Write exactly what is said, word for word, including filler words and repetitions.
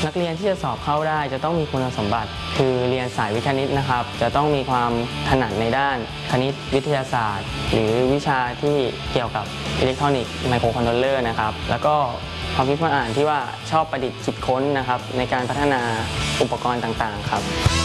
นักเรียนที่จะสอบเข้าได้จะต้องมีคุณสมบัติคือเรียนสายวิทย์คณิตนะครับจะต้องมีความถนัดในด้านคณิตวิทยาศาสตร์ หรือวิชาที่เกี่ยวกับอิเล็กทรอนิกส์ไมโครคอนโทรลเลอร์นะครับแล้วก็ความคิดความอ่านที่ว่าชอบประดิษฐ์คิดค้นนะครับในการพัฒนาอุปกรณ์ต่างๆครับ